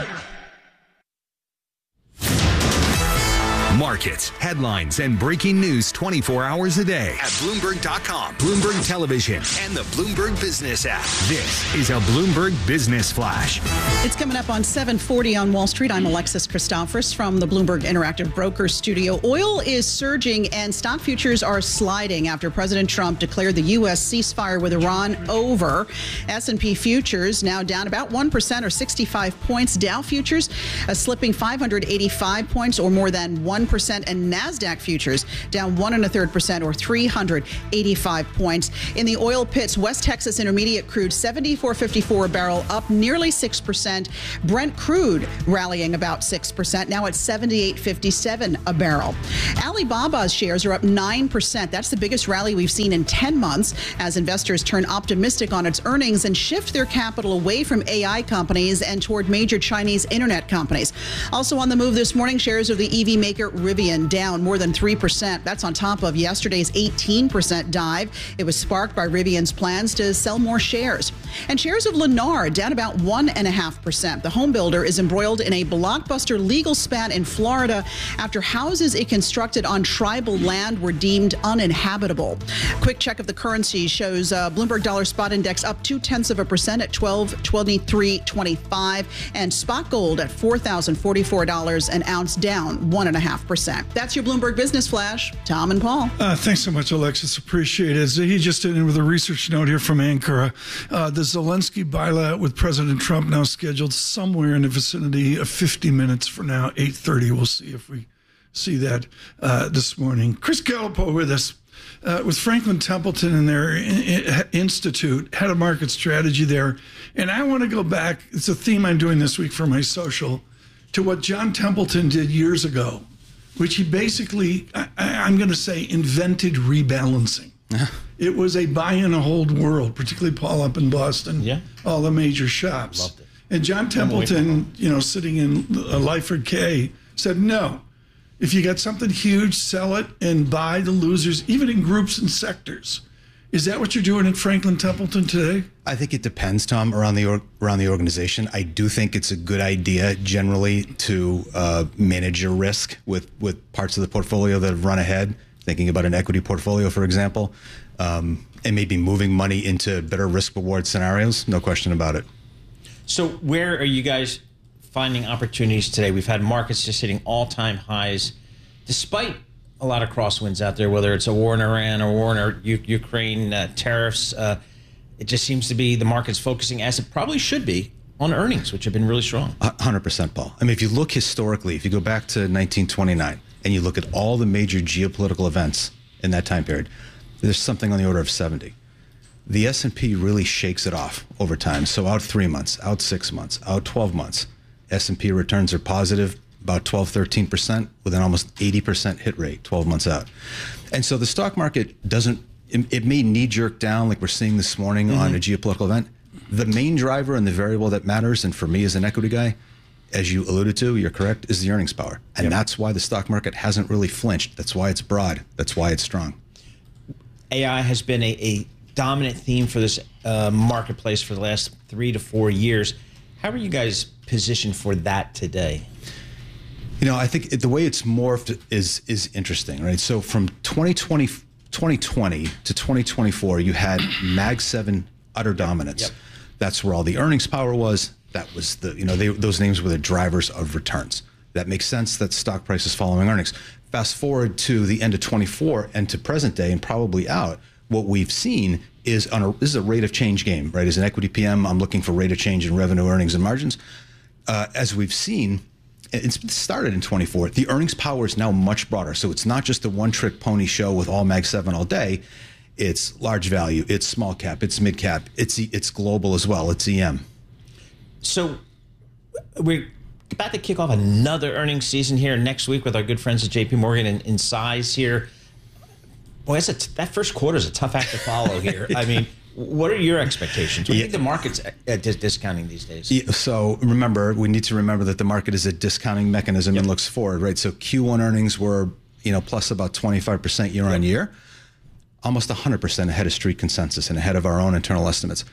Markets, headlines, and breaking news 24 hours a day at Bloomberg.com, Bloomberg Television, and the Bloomberg Business app. This is a Bloomberg Business Flash. It's coming up on 7:40 on Wall Street. I'm Alexis Christophorus from the Bloomberg Interactive Brokers studio. Oil is surging and stock futures are sliding after President Trump declared the U.S. ceasefire with Iran over. S&P futures now down about 1% or 65 points. Dow futures slipping 585 points or more than 1%. And NASDAQ futures down 1 1/3% or 385 points. In the oil pits, West Texas Intermediate crude 74.54 a barrel, up nearly 6%. Brent crude rallying about 6%, now at 78.57 a barrel. Alibaba's shares are up 9%. That's the biggest rally we've seen in 10 months as investors turn optimistic on its earnings and shift their capital away from AI companies and toward major Chinese internet companies. Also on the move this morning, shares of the EV maker Rivian down more than 3%. That's on top of yesterday's 18% dive. It was sparked by Rivian's plans to sell more shares. And shares of Lennar down about 1.5%. The home builder is embroiled in a blockbuster legal spat in Florida after houses it constructed on tribal land were deemed uninhabitable. Quick check of the currency shows Bloomberg Dollar Spot Index up 0.2% at 1223.25, and spot gold at $4,044 an ounce, down 1.5%. That's your Bloomberg Business Flash. Tom and Paul. Thanks so much, Alexis. Appreciate it. He just did in with a research note here from Ankara. The Zelensky bilat with President Trump now scheduled somewhere in the vicinity of 50 minutes from now, 8:30. We'll see if we see that this morning. Chris Gallupo with us. With Franklin Templeton and their institute, head of market strategy there. And I want to go back, it's a theme I'm doing this week for my social, to what John Templeton did years ago, which he basically, I'm going to say, invented rebalancing. It was a buy and a hold world, particularly Paul up in Boston, all the major shops. Loved it. And John Templeton, sitting in Lyford K, said, no, if you got something huge, sell it and buy the losers, even in groups and sectors. Is that what you're doing at Franklin Templeton today? I think it depends, Tom, around the organization. I do think it's a good idea generally to manage your risk with parts of the portfolio that have run ahead, thinking about an equity portfolio, for example, and maybe moving money into better risk-reward scenarios, no question about it. So where are you guys finding opportunities today? We've had markets just hitting all-time highs, despite a lot of crosswinds out there, whether it's a war in Iran or war in Ukraine, tariffs. It just seems to be the market's focusing, as it probably should be, on earnings, which have been really strong. 100%, Paul. I mean, if you look historically, if you go back to 1929 and you look at all the major geopolitical events in that time period, there's something on the order of 70. The S&P really shakes it off over time. So out 3 months, out 6 months, out 12 months, S&P returns are positive, about 12-13% with an almost 80% hit rate 12 months out. And so the stock market doesn't, it may knee-jerk down like we're seeing this morning on a geopolitical event. The main driver and the variable that matters, and for me as an equity guy, as you alluded to, you're correct, is the earnings power. And that's why the stock market hasn't really flinched. That's why it's broad. That's why it's strong. AI has been a dominant theme for this marketplace for the last 3 to 4 years. How are you guys positioned for that today? I think the way it's morphed is interesting, right? So from 2020 to 2024, you had Mag 7 utter dominance. That's where all the earnings power was. That was those names were the drivers of returns. That makes sense that stock price is following earnings. Fast forward to the end of 24 and to present day and probably out, what we've seen is this is a rate of change game, right? As an equity PM, I'm looking for rate of change in revenue, earnings, and margins. As we've seen, it started in 24. The earnings power is now much broader. So it's not just a one-trick pony show with all Mag 7 all day. It's large value, it's small cap, it's mid cap, it's global as well, it's EM. So we're about to kick off another earnings season here next week with our good friends at JP Morgan in size here. Boy, that first quarter is a tough act to follow here. I mean, what are your expectations? What do you think the market's discounting these days? So remember, we need to remember that the market is a discounting mechanism and looks forward, right? So Q1 earnings were, plus about 25% year on year. almost 100% ahead of street consensus and ahead of our own internal estimates.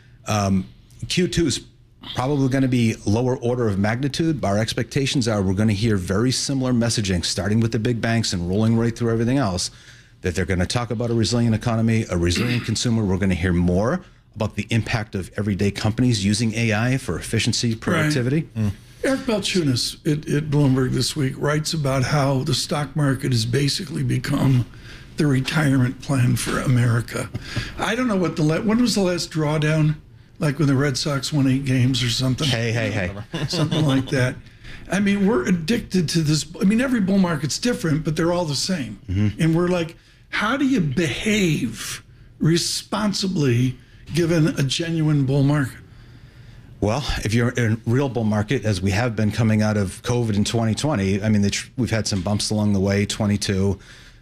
Q2 is probably going to be lower order of magnitude, but our expectations are we're going to hear very similar messaging, starting with the big banks and rolling right through everything else, that they're going to talk about a resilient economy, a resilient consumer. We're going to hear more about the impact of everyday companies using AI for efficiency, productivity. Right. Eric Balchunas at Bloomberg this week writes about how the stock market has basically become the retirement plan for America. I don't know when was the last drawdown? Like when the Red Sox won 8 games or something. Hey. Something like that. I mean, we're addicted to this. I mean, every bull market's different, but they're all the same. Mm-hmm. And we're like, how do you behave responsibly given a genuine bull market? Well, if you're in a real bull market, as we have been coming out of COVID in 2020, I mean, we've had some bumps along the way, 22,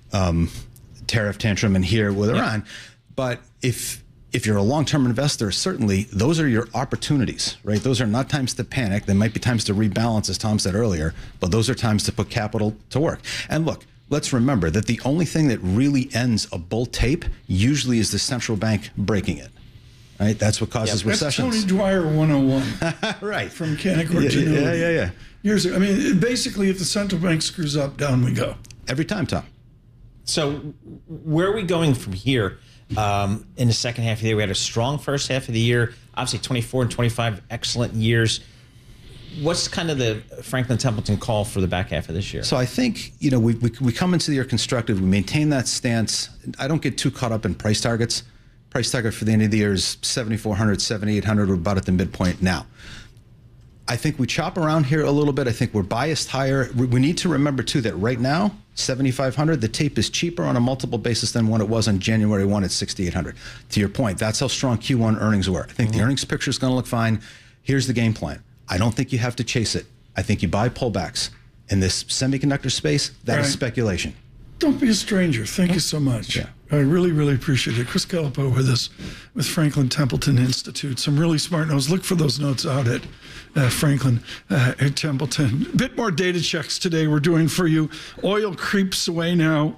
tariff tantrum in here with Iran. But if you're a long-term investor, certainly those are your opportunities, right? Those are not times to panic. They might be times to rebalance, as Tom said earlier, but those are times to put capital to work. And look, let's remember that the only thing that really ends a bull tape usually is the central bank breaking it, right? That's what causes recessions. That's Tony Dwyer 101. Right. From Canaccord Genuity. Yeah. Years ago. I mean, basically, if the central bank screws up, down we go. Every time, Tom. So where are we going from here? In the second half of the year, we had a strong first half of the year. Obviously, 24 and 25, excellent years. What's kind of the Franklin Templeton call for the back half of this year? So I think, we come into the year constructive. We maintain that stance. I don't get too caught up in price targets. Price target for the end of the year is 7,400, 7,800. We're about at the midpoint now. I think we chop around here a little bit. I think we're biased higher. We need to remember, too, that right now, 7,500, the tape is cheaper on a multiple basis than when it was on January 1 at 6,800. To your point, that's how strong Q1 earnings were. I think the earnings picture is going to look fine. Here's the game plan. I don't think you have to chase it. I think you buy pullbacks. In this semiconductor space, that is speculation. Don't be a stranger. Thank you so much. Yeah. I really, really appreciate it. Chris Gallipo with us with Franklin Templeton Institute. Some really smart notes. Look for those notes out at Franklin at Templeton. A bit more data checks today we're doing for you. Oil creeps away now.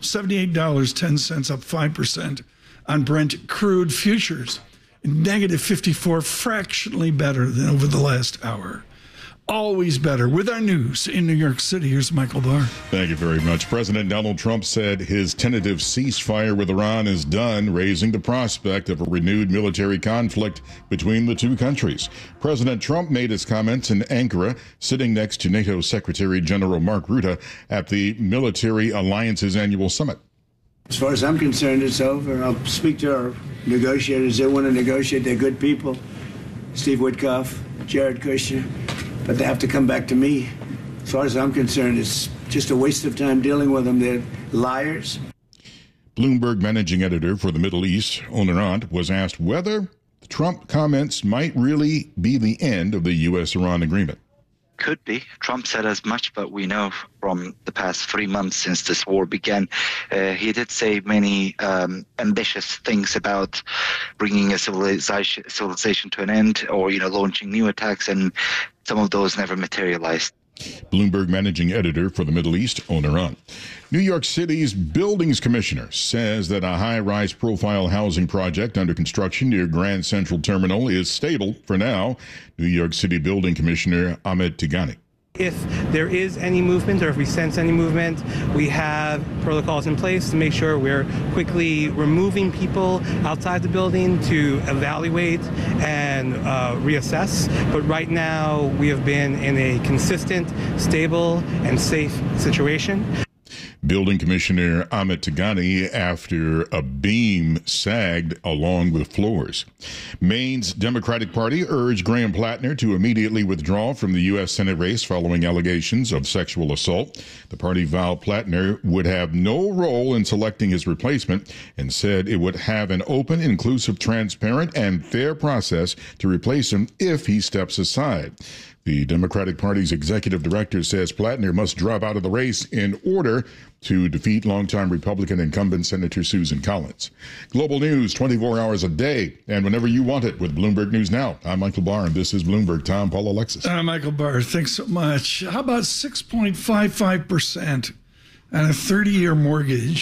$78.10, up 5% on Brent crude futures. Negative 54, fractionally better than over the last hour. Always better. With our news in New York City, here's Michael Barr. Thank you very much. President Donald Trump said his tentative ceasefire with Iran is done, raising the prospect of a renewed military conflict between the two countries. President Trump made his comments in Ankara, sitting next to NATO Secretary General Mark Rutte at the Military Alliance's annual summit. As far as I'm concerned, it's over. I'll speak to our negotiators. They want to negotiate. They're good people. Steve Witkoff, Jared Kushner. But they have to come back to me. As far as I'm concerned, it's just a waste of time dealing with them. They're liars. Bloomberg managing editor for the Middle East, Onurant, was asked whether the Trump comments might really be the end of the U.S.-Iran agreement. Could be. Trump said as much, but we know from the past 3 months since this war began, he did say many ambitious things about bringing a civilization to an end, or launching new attacks, and some of those never materialized. Bloomberg managing editor for the Middle East, Onurant. New York City's buildings commissioner says that a high-rise profile housing project under construction near Grand Central Terminal is stable for now. New York City building commissioner Ahmed Tigani. If there is any movement, or if we sense any movement, we have protocols in place to make sure we're quickly removing people outside the building to evaluate and reassess. But right now, we have been in a consistent, stable, and safe situation. Building Commissioner Ahmed Tigani after a beam sagged along with floors. Maine's Democratic Party urged Graham Plattner to immediately withdraw from the U.S. Senate race following allegations of sexual assault. The party vowed Plattner would have no role in selecting his replacement and said it would have an open, inclusive, transparent, and fair process to replace him if he steps aside. The Democratic Party's executive director says Plattner must drop out of the race in order to defeat longtime Republican incumbent Senator Susan Collins. Global news 24 hours a day and whenever you want it with Bloomberg News Now. I'm Michael Barr, and this is Bloomberg. Tom, Paul, Alexis. Michael Barr, thanks so much. How about 6.55% on a 30-year mortgage?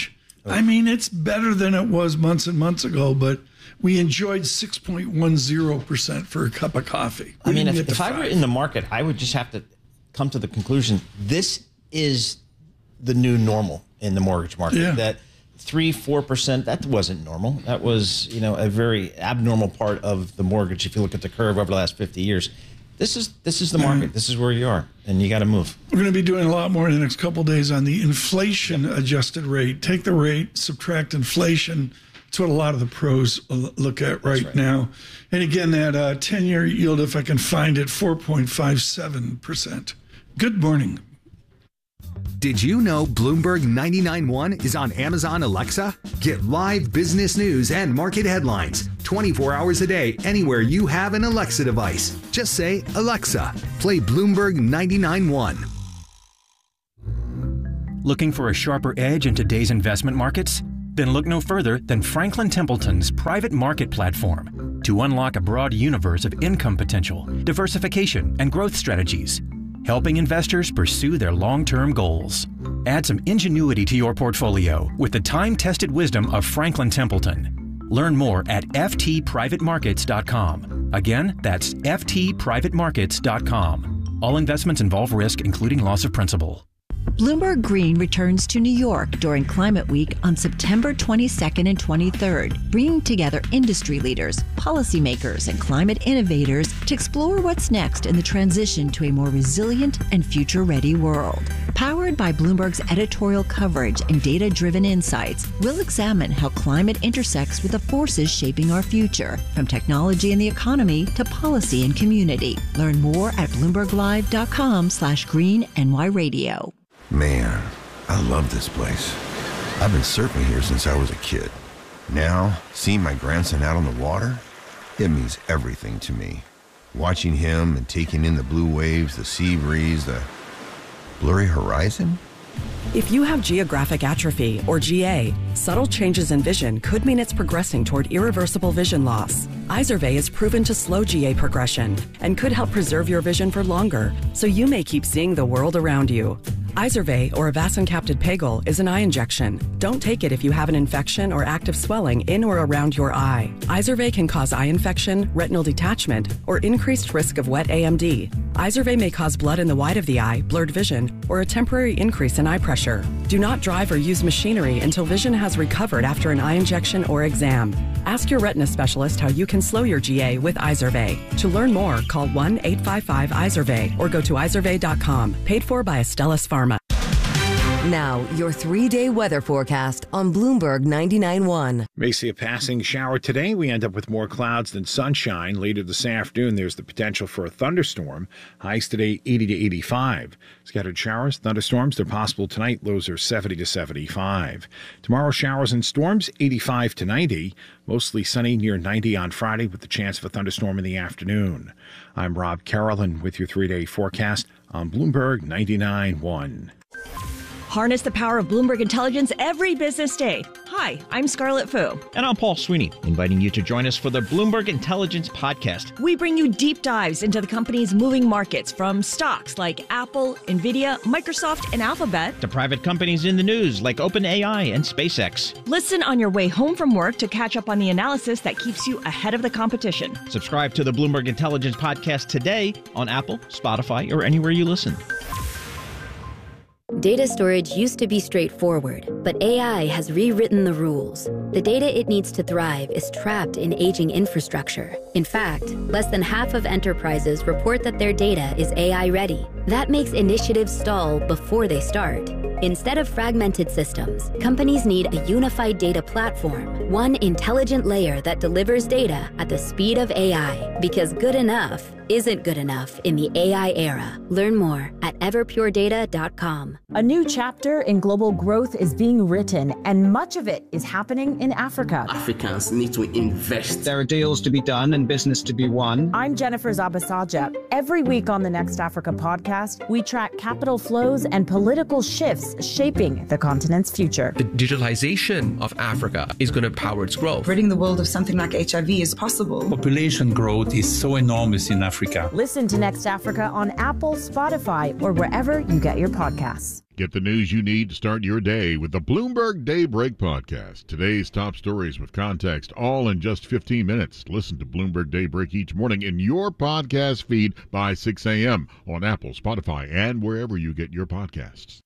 I mean, it's better than it was months and months ago, but we enjoyed 6.10% for a cup of coffee. I mean, if I were in the market, I would just have to come to the conclusion this is the new normal in the mortgage market. Yeah. That 3-4%, that wasn't normal. That was, a very abnormal part of the mortgage. If you look at the curve over the last 50 years, this is the market. This is where you are, and you got to move. We're going to be doing a lot more in the next couple of days on the inflation-adjusted rate. Take the rate, subtract inflation. That's what a lot of the pros look at right now. And again, that 10-year yield, if I can find it, 4.57%. Good morning. Did you know Bloomberg 99.1 is on Amazon Alexa? Get live business news and market headlines 24 hours a day anywhere you have an Alexa device. Just say, Alexa, play Bloomberg 99.1. Looking for a sharper edge in today's investment markets? Then look no further than Franklin Templeton's private market platform to unlock a broad universe of income potential, diversification, and growth strategies, helping investors pursue their long-term goals. Add some ingenuity to your portfolio with the time-tested wisdom of Franklin Templeton. Learn more at ftprivatemarkets.com. Again, that's ftprivatemarkets.com. All investments involve risk, including loss of principal. Bloomberg Green returns to New York during Climate Week on September 22nd and 23rd, bringing together industry leaders, policymakers, and climate innovators to explore what's next in the transition to a more resilient and future-ready world. Powered by Bloomberg's editorial coverage and data-driven insights, we'll examine how climate intersects with the forces shaping our future, from technology and the economy to policy and community. Learn more at BloombergLive.com/green-NY-radio. Man, I love this place. I've been surfing here since I was a kid. Now, seeing my grandson out on the water, it means everything to me. Watching him and taking in the blue waves, the sea breeze, the blurry horizon. If you have geographic atrophy, or GA, subtle changes in vision could mean it's progressing toward irreversible vision loss. Izervay is proven to slow GA progression and could help preserve your vision for longer, so you may keep seeing the world around you. Izervay, or avacincaptad pegol, is an eye injection. Don't take it if you have an infection or active swelling in or around your eye. Izervay can cause eye infection, retinal detachment, or increased risk of wet AMD. Izervay may cause blood in the white of the eye, blurred vision, or a temporary increase in eye pressure. Do not drive or use machinery until vision has recovered after an eye injection or exam. Ask your retina specialist how you can slow your GA with Izervay. To learn more, call 1-855-IZERVAY or go to izervay.com. Paid for by Astellas Pharma. Now, your 3-day weather forecast on Bloomberg 99.1. May see a passing shower today. We end up with more clouds than sunshine. Later this afternoon, there's the potential for a thunderstorm. Highs today 80 to 85. Scattered showers, thunderstorms, they're possible tonight. Lows are 70 to 75. Tomorrow, showers and storms 85 to 90. Mostly sunny near 90 on Friday with the chance of a thunderstorm in the afternoon. I'm Rob Carolyn with your 3-day forecast on Bloomberg 99.1. Harness the power of Bloomberg Intelligence every business day. Hi, I'm Scarlett Fu. And I'm Paul Sweeney, inviting you to join us for the Bloomberg Intelligence Podcast. We bring you deep dives into the company's moving markets, from stocks like Apple, Nvidia, Microsoft, and Alphabet, to private companies in the news like OpenAI and SpaceX. Listen on your way home from work to catch up on the analysis that keeps you ahead of the competition. Subscribe to the Bloomberg Intelligence Podcast today on Apple, Spotify, or anywhere you listen. Data storage used to be straightforward, but AI has rewritten the rules. The data it needs to thrive is trapped in aging infrastructure. In fact, less than half of enterprises report that their data is AI ready. That makes initiatives stall before they start. Instead of fragmented systems, companies need a unified data platform, one intelligent layer that delivers data at the speed of AI, because good enough isn't good enough in the AI era. Learn more at everpuredata.com. A new chapter in global growth is being written, and much of it is happening in Africa. Africans need to invest. There are deals to be done and business to be won. I'm Jennifer Zabasaja. Every week on the Next Africa podcast, we track capital flows and political shifts shaping the continent's future. The digitalization of Africa is going to power its growth. Ridding the world of something like HIV is possible. Population growth is so enormous in Africa. Listen to Next Africa on Apple, Spotify, or wherever you get your podcasts. Get the news you need to start your day with the Bloomberg Daybreak podcast. Today's top stories with context, all in just 15 minutes. Listen to Bloomberg Daybreak each morning in your podcast feed by 6 a.m. on Apple, Spotify, and wherever you get your podcasts.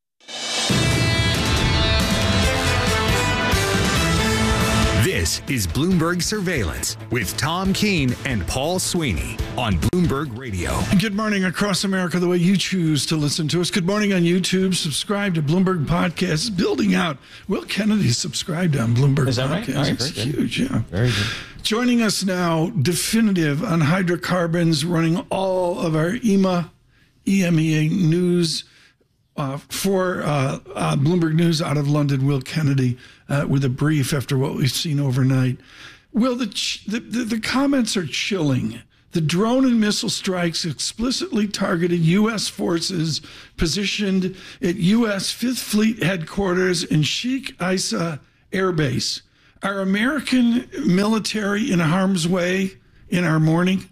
This is Bloomberg Surveillance with Tom Keene and Paul Sweeney on Bloomberg Radio. Good morning across America, the way you choose to listen to us. Good morning on YouTube. Subscribe to Bloomberg Podcasts. Building out. Will Kennedy subscribed on Bloomberg Is that Podcasts. right? It's huge, yeah. Very good. Joining us now, definitive on hydrocarbons, running all of our EMEA news for Bloomberg News out of London, Will Kennedy, with a brief after what we've seen overnight. Will, the comments are chilling. The drone and missile strikes explicitly targeted U.S. forces positioned at U.S. Fifth Fleet headquarters in Sheikh Issa Air Base. Are American military in harm's way in our morning?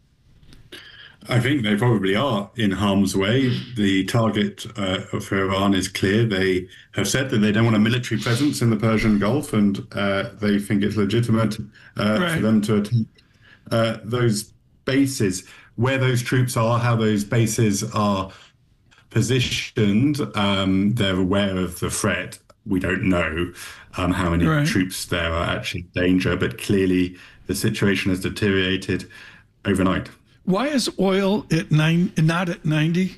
I think they probably are in harm's way. The target for Iran is clear. They have said that they don't want a military presence in the Persian Gulf, and they think it's legitimate for them to attack those bases. Where those troops are, how those bases are positioned, they're aware of the threat. We don't know how many troops there are actually in danger, but clearly the situation has deteriorated overnight. Why is oil at not at 90?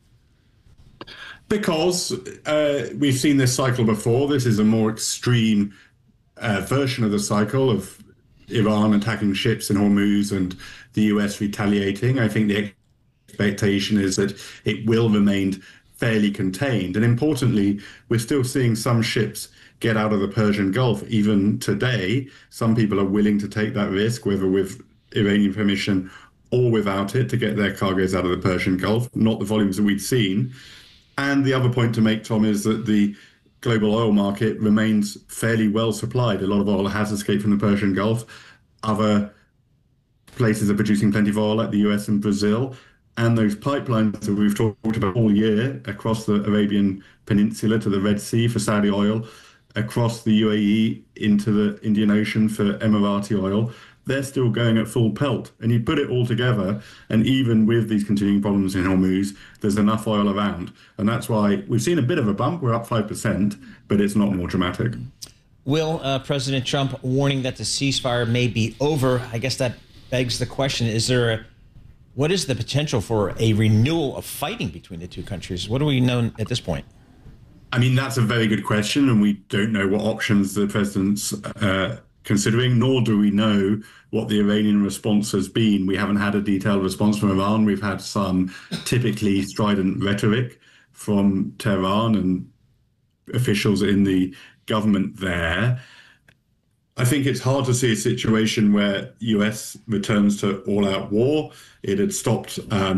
Because we've seen this cycle before. This is a more extreme version of the cycle of Iran attacking ships in Hormuz and the US retaliating. I think the expectation is that it will remain fairly contained. And importantly, we're still seeing some ships get out of the Persian Gulf. Even today, some people are willing to take that risk, whether with Iranian permission or without it, to get their cargoes out of the Persian Gulf, not the volumes that we'd seen. And the other point to make, Tom, is that the global oil market remains fairly well supplied. A lot of oil has escaped from the Persian Gulf. Other places are producing plenty of oil, like the US and Brazil. And those pipelines that we've talked about all year across the Arabian Peninsula to the Red Sea for Saudi oil, across the UAE into the Indian Ocean for Emirati oil, they're still going at full pelt. And you put it all together, and even with these continuing problems in Hormuz, there's enough oil around. And that's why we've seen a bit of a bump. We're up 5%, but it's not more dramatic. Will President Trump warning that the ceasefire may be over? I guess that begs the question, what is the potential for a renewal of fighting between the two countries? What do we know at this point? I mean, that's a very good question, and we don't know what options the president's considering, nor do we know what the Iranian response has been. We haven't had a detailed response from Iran. We've had some typically strident rhetoric from Tehran and officials in the government there. I think it's hard to see a situation where US returns to all-out war. It had stopped,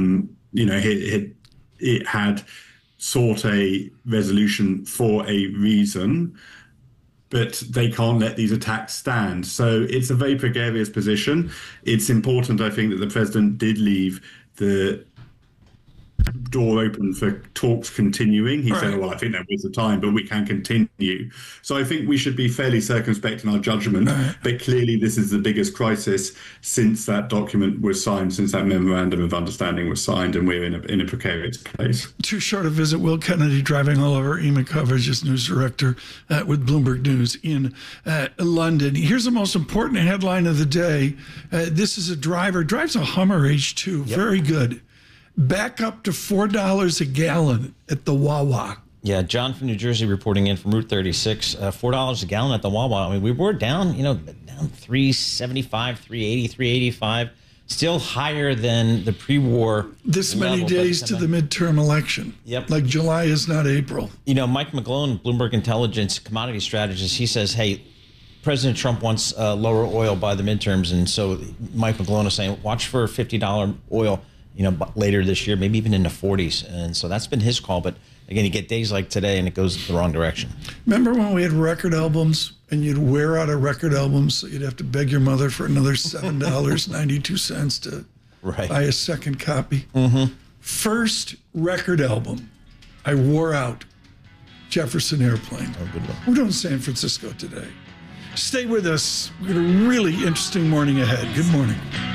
it had sought a resolution for a reason, but they can't let these attacks stand. So it's a very precarious position. It's important, I think, that the president did leave the door open for talks continuing. He said, well, I think that was the time, but we can continue. So I think we should be fairly circumspect in our judgment, but clearly this is the biggest crisis since that document was signed, since that memorandum of understanding was signed, and we're in a precarious place. Too short a visit. Will Kennedy, driving all of our EMEA coverage as news director with Bloomberg News in London. Here's the most important headline of the day. This is a driver, drives a Hummer H2, very good. Back up to $4 a gallon at the Wawa. Yeah, John from New Jersey reporting in from Route 36. $4 a gallon at the Wawa. I mean, we were down, down $3.75, $3.80, $3.85. Still higher than the pre-war. This many days to the midterm election. Yep. Like July is not April. Mike McGlone, Bloomberg Intelligence commodity strategist, he says, hey, President Trump wants lower oil by the midterms. And so Mike McGlone is saying, watch for $50 oil, later this year, maybe even in the 40s. And so that's been his call. But again, you get days like today and it goes the wrong direction. Remember when we had record albums and you'd wear out a record album, so you'd have to beg your mother for another $7.92 to buy a second copy? Mm-hmm. First record album I wore out Jefferson Airplane. Oh, good luck. We're doing San Francisco today. Stay with us. We've got a really interesting morning ahead. Good morning.